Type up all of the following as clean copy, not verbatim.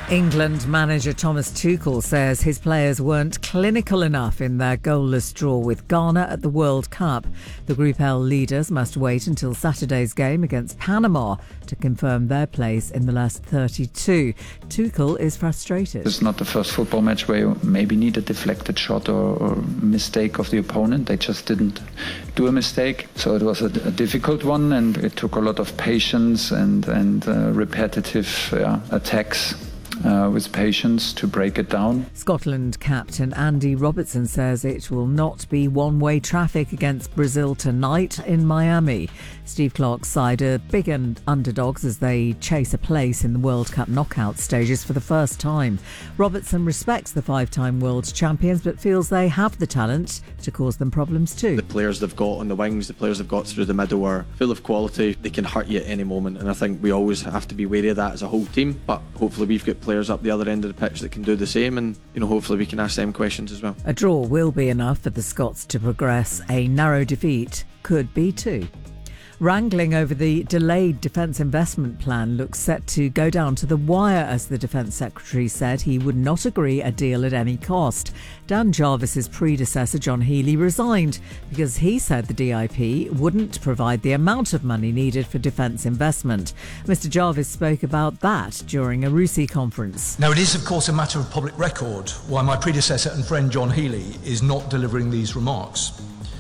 England manager Thomas Tuchel says his players weren't clinical enough in their goalless draw with Ghana at the World Cup. The Group L leaders must wait until Saturday's game against Panama to confirm their place in the last 32. Tuchel is frustrated. It's not the first football match where you maybe need a deflected shot or mistake of the opponent. They just didn't do a mistake. So it was a difficult one, and it took a lot of patience and repetitive attacks. With patience to break it down. Scotland captain Andy Robertson says it will not be one-way traffic against Brazil tonight in Miami. Steve Clarke's side are big underdogs as they chase a place in the World Cup knockout stages for the first time. Robertson respects the five-time world champions but feels they have the talent to cause them problems too. The players they've got on the wings, the players they've got through the middle are full of quality. They can hurt you at any moment, and I think we always have to be wary of that as a whole team, but hopefully we've got players up the other end of the pitch that can do the same, and hopefully we can ask them questions as well. A draw will be enough for the Scots to progress. A narrow defeat could be too. Wrangling over the delayed defence investment plan looks set to go down to the wire as the Defence Secretary said he would not agree a deal at any cost. Dan Jarvis's predecessor John Healey resigned because he said the DIP wouldn't provide the amount of money needed for defence investment. Mr Jarvis spoke about that during a RUSI conference. Now, it is of course a matter of public record why my predecessor and friend John Healey is not delivering these remarks.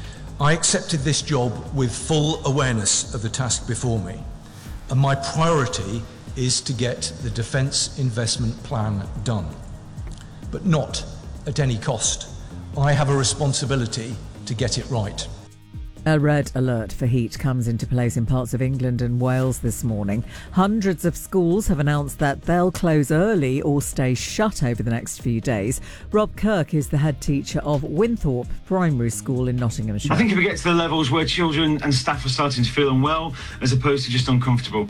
I accepted this job with full awareness of the task before me, and my priority is to get the Defence Investment Plan done, but not at any cost. I have a responsibility to get it right. A red alert for heat comes into place in parts of England and Wales this morning. Hundreds of schools have announced that they'll close early or stay shut over the next few days. Rob Kirk is the head teacher of Winthorpe Primary School in Nottinghamshire. I think if we get to the levels where children and staff are starting to feel unwell as opposed to just uncomfortable,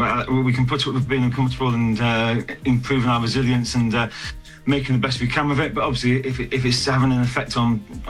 we can put up with being uncomfortable and improving our resilience and making the best we can of it. But obviously, if it's having an effect on